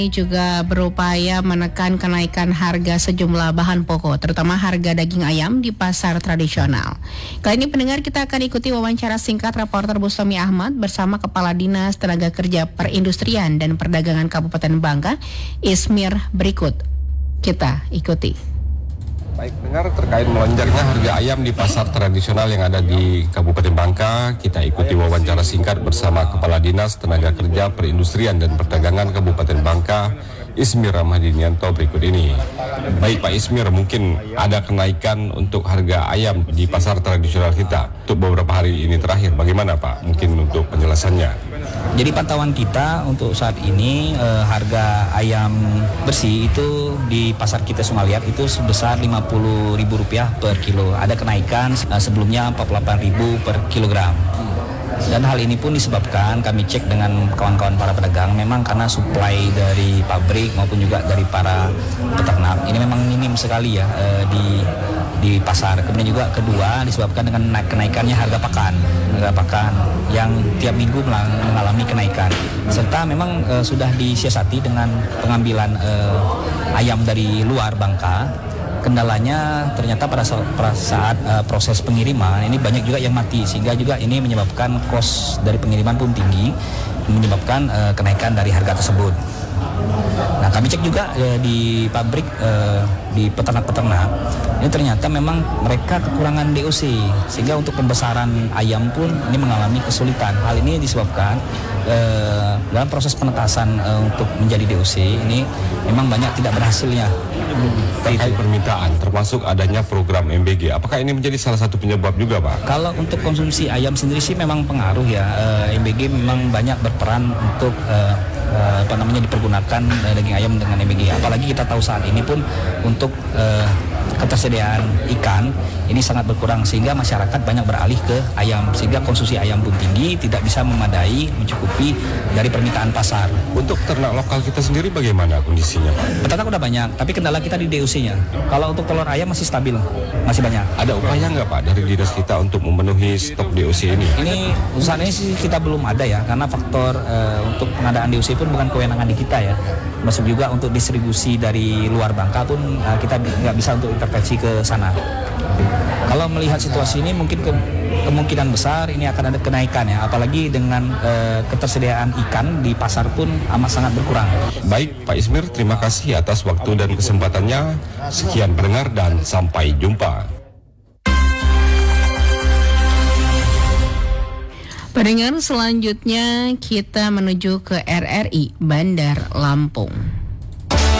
juga berupaya menekan kenaikan harga sejumlah bahan pokok, terutama harga daging ayam di pasar tradisional. Kali ini pendengar, kita akan ikuti wawancara singkat reporter Bustami Ahmad bersama Kepala Dinas Tenaga Kerja Perindustrian dan Perdagangan Kabupaten Bangka, Ismir, berikut. Kita ikuti. Baik, dengar terkait melonjaknya harga ayam di pasar tradisional yang ada di Kabupaten Bangka, kita ikuti wawancara singkat bersama Kepala Dinas Tenaga Kerja Perindustrian dan Perdagangan Kabupaten Bangka, Ismir Rahmadinianto berikut ini. Baik Pak Ismir, mungkin ada kenaikan untuk harga ayam di pasar tradisional kita untuk beberapa hari ini terakhir. Bagaimana Pak? Mungkin untuk penjelasannya. Jadi pantauan kita untuk saat ini harga ayam bersih itu di pasar kita Sungaliat itu sebesar Rp50.000 per kilo. Ada kenaikan sebelumnya Rp48.000 per kilogram. Dan hal ini pun disebabkan kami cek dengan kawan-kawan para pedagang, memang karena suplai dari pabrik maupun juga dari para peternak ini memang minim sekali ya di pasar. Kemudian juga kedua disebabkan dengan kenaikannya harga pakan yang tiap minggu mengalami kenaikan. Serta memang sudah disiasati dengan pengambilan ayam dari luar Bangka. Kendalanya ternyata pada saat proses pengiriman ini banyak juga yang mati, sehingga juga ini menyebabkan kos dari pengiriman pun tinggi, menyebabkan kenaikan dari harga tersebut. Nah, kami cek juga di pabrik, di peternak-peternak, ini ternyata memang mereka kekurangan DOC, sehingga untuk pembesaran ayam pun ini mengalami kesulitan. Hal ini disebabkan dalam proses penetasan untuk menjadi DOC ini memang banyak tidak berhasilnya. Terkait permintaan, termasuk adanya program MBG, apakah ini menjadi salah satu penyebab juga Pak? Kalau untuk konsumsi ayam sendiri sih memang pengaruh ya. MBG memang banyak berperan untuk dipergunakan daging ayam dengan MBG. Apalagi kita tahu saat ini pun untuk ketersediaan ikan ini sangat berkurang, sehingga masyarakat banyak beralih ke ayam, sehingga konsumsi ayam pun tinggi, tidak bisa memadai mencukupi dari permintaan pasar. Untuk ternak lokal kita sendiri bagaimana kondisinya Pak? Peternak udah banyak, tapi kendala kita di DOC-nya. Kalau untuk telur ayam masih stabil, masih banyak. Ada upaya nggak Pak dari dinas kita untuk memenuhi stok DOC ini? Ini saat ini sih kita belum ada ya, karena faktor untuk pengadaan DOC pun bukan kewenangan di kita ya. Masuk juga untuk distribusi dari luar Bangka pun kita nggak bisa untuk intervensi ke sana. Kalau melihat situasi ini mungkin kemungkinan besar ini akan ada kenaikan ya, apalagi dengan ketersediaan ikan di pasar pun amat sangat berkurang. Baik Pak Ismir, terima kasih atas waktu dan kesempatannya. Sekian pendengar dan sampai jumpa. Pendengar, selanjutnya kita menuju ke RRI Bandar Lampung.